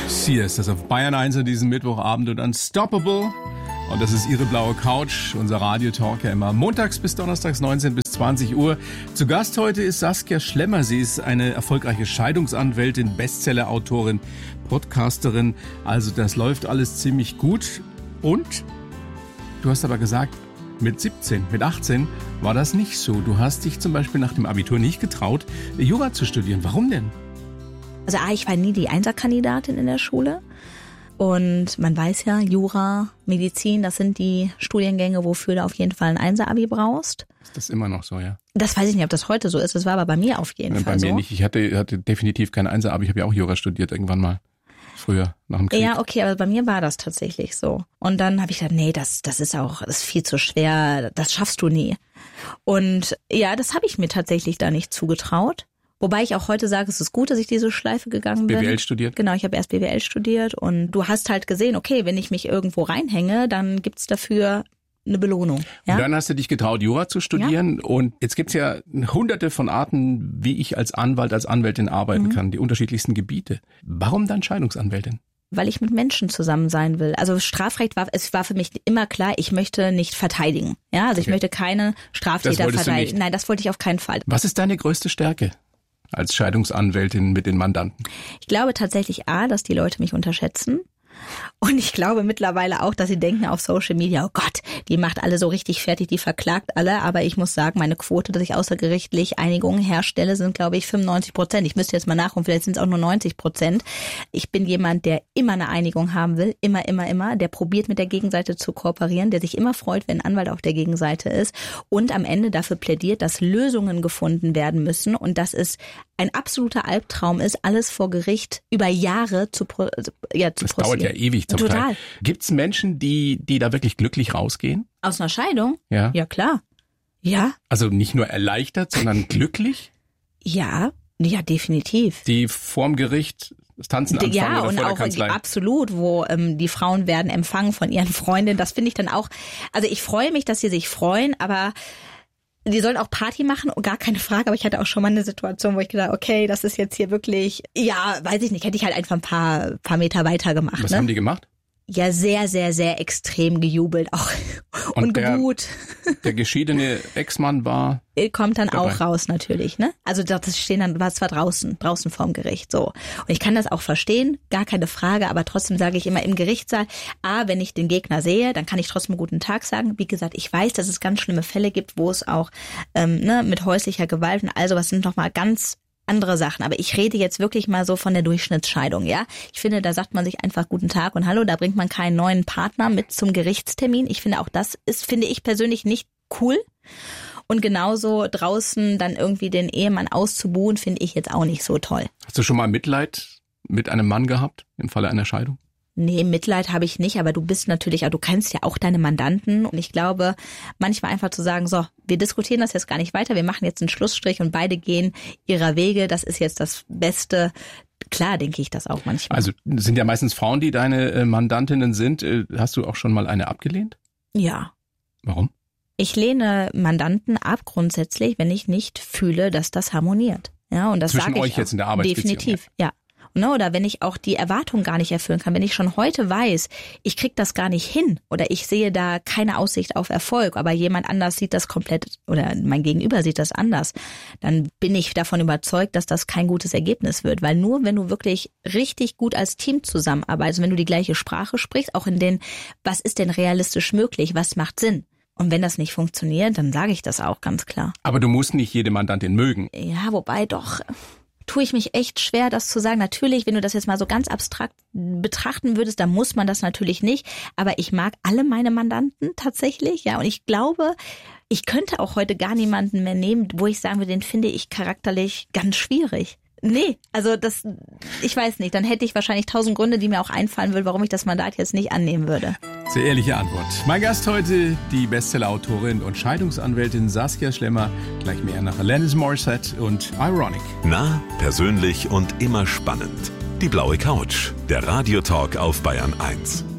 Hier ist das auf Bayern 1 an diesem Mittwochabend und Unstoppable. Und das ist Ihre blaue Couch, unser Radiotalk ja immer montags bis donnerstags 19 bis 20 Uhr. Zu Gast heute ist Saskia Schlemmer. Sie ist eine erfolgreiche Scheidungsanwältin, Bestseller-Autorin, Podcasterin. Also das läuft alles ziemlich gut. Und du hast aber gesagt, mit 17, mit 18 war das nicht so. Du hast dich zum Beispiel nach dem Abitur nicht getraut, Jura zu studieren. Warum denn? Also ich war nie die Einserkandidatin in der Schule und man weiß ja, Jura, Medizin, das sind die Studiengänge, wofür du auf jeden Fall ein Einser-Abi brauchst. Ist das immer noch so, ja? Das weiß ich nicht, ob das heute so ist, das war aber bei mir auf jeden Fall so. Bei mir nicht, ich hatte definitiv kein Einser-Abi, ich habe ja auch Jura studiert irgendwann mal. Früher, nach dem Krieg. Ja, okay, aber bei mir war das tatsächlich so. Und dann habe ich gedacht, nee, das ist viel zu schwer, das schaffst du nie. Und ja, das habe ich mir tatsächlich da nicht zugetraut. Wobei ich auch heute sage, es ist gut, dass ich diese Schleife gegangen bin. BWL studiert? Genau, ich habe erst BWL studiert und du hast halt gesehen, okay, wenn ich mich irgendwo reinhänge, dann gibt's dafür eine Belohnung. Ja? Und dann hast du dich getraut, Jura zu studieren. Ja. Und jetzt gibt's ja hunderte von Arten, wie ich als Anwalt, als Anwältin arbeiten kann, die unterschiedlichsten Gebiete. Warum dann Scheidungsanwältin? Weil ich mit Menschen zusammen sein will. Also Strafrecht war für mich immer klar, ich möchte nicht verteidigen. Ja, also ich möchte keine Straftäter verteidigen. Nein, das wollte ich auf keinen Fall. Was ist deine größte Stärke als Scheidungsanwältin mit den Mandanten? Ich glaube tatsächlich dass die Leute mich unterschätzen. Und ich glaube mittlerweile auch, dass sie denken auf Social Media, oh Gott, die macht alle so richtig fertig, die verklagt alle. Aber ich muss sagen, meine Quote, dass ich außergerichtlich Einigungen herstelle, sind, glaube ich, 95%. Ich müsste jetzt mal nachgucken, vielleicht sind es auch nur 90%. Ich bin jemand, der immer eine Einigung haben will, immer, der probiert mit der Gegenseite zu kooperieren, der sich immer freut, wenn ein Anwalt auf der Gegenseite ist und am Ende dafür plädiert, dass Lösungen gefunden werden müssen und dass es ein absoluter Albtraum ist, alles vor Gericht über Jahre zu prozieren. Das dauert ja ewig zum Teil. Gibt's Menschen, die da wirklich glücklich rausgehen? Aus einer Scheidung? Ja. Ja, klar. Ja. Also nicht nur erleichtert, sondern glücklich? Ja, definitiv. Die vorm Gericht das Tanzen anfangen ja, oder und vor der auch Kanzlei? Absolut, wo die Frauen werden empfangen von ihren Freundinnen. Das finde ich dann auch, also ich freue mich, dass sie sich freuen, aber die sollen auch Party machen, gar keine Frage, aber ich hatte auch schon mal eine Situation, wo ich gedacht, okay, das ist jetzt hier wirklich, ja, weiß ich nicht, hätte ich halt einfach ein paar Meter weiter gemacht. Was haben die gemacht? Ja, sehr, sehr, sehr extrem gejubelt auch und gebuht. Der geschiedene Ex-Mann war kommt dann dabei. Auch raus natürlich, ne? Also das stehen dann, war zwar draußen vorm Gericht, so. Und ich kann das auch verstehen, gar keine Frage, aber trotzdem sage ich immer im Gerichtssaal, wenn ich den Gegner sehe, dann kann ich trotzdem guten Tag sagen. Wie gesagt, ich weiß, dass es ganz schlimme Fälle gibt, wo es auch mit häuslicher Gewalt und also was sind nochmal ganz andere Sachen, aber ich rede jetzt wirklich mal so von der Durchschnittsscheidung, ja. Ich finde, da sagt man sich einfach guten Tag und hallo, da bringt man keinen neuen Partner mit zum Gerichtstermin. Ich finde auch das finde ich persönlich nicht cool. Und genauso draußen dann irgendwie den Ehemann auszubuhen, finde ich jetzt auch nicht so toll. Hast du schon mal Mitleid mit einem Mann gehabt im Falle einer Scheidung? Nee, Mitleid habe ich nicht, aber du kennst ja auch deine Mandanten und ich glaube, manchmal einfach zu sagen, so, wir diskutieren das jetzt gar nicht weiter, wir machen jetzt einen Schlussstrich und beide gehen ihrer Wege, das ist jetzt das Beste. Klar, denke ich das auch manchmal. Also sind ja meistens Frauen, die deine Mandantinnen sind. Hast du auch schon mal eine abgelehnt? Ja. Warum? Ich lehne Mandanten ab grundsätzlich, wenn ich nicht fühle, dass das harmoniert. Ja, und das sage ich zwischen euch jetzt in der Arbeitsbeziehung. Definitiv, ja. Oder wenn ich auch die Erwartung gar nicht erfüllen kann, wenn ich schon heute weiß, ich krieg das gar nicht hin oder ich sehe da keine Aussicht auf Erfolg, aber jemand anders sieht das komplett oder mein Gegenüber sieht das anders, dann bin ich davon überzeugt, dass das kein gutes Ergebnis wird, weil nur wenn du wirklich richtig gut als Team zusammenarbeitest, wenn du die gleiche Sprache sprichst, auch in den, was ist denn realistisch möglich, was macht Sinn? Und wenn das nicht funktioniert, dann sage ich das auch ganz klar. Aber du musst nicht jede Mandantin mögen. Ja, wobei doch tue ich mich echt schwer, das zu sagen. Natürlich, wenn du das jetzt mal so ganz abstrakt betrachten würdest, dann muss man das natürlich nicht. Aber ich mag alle meine Mandanten tatsächlich, ja. Und ich glaube, ich könnte auch heute gar niemanden mehr nehmen, wo ich sagen würde, den finde ich charakterlich ganz schwierig. Nee, also ich weiß nicht. Dann hätte ich wahrscheinlich 1000 Gründe, die mir auch einfallen würden, warum ich das Mandat jetzt nicht annehmen würde. Sehr ehrliche Antwort. Mein Gast heute, die Bestseller-Autorin und Scheidungsanwältin Saskia Schlemmer. Gleich mehr nach Alanis Morissette und Ironic. Nah, persönlich und immer spannend. Die blaue Couch, der Radiotalk auf Bayern 1.